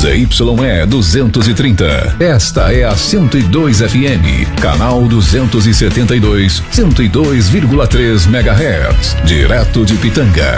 ZYE 230. Esta é a 102 FM, canal 272, 102,3 MHz, direto de Pitanga.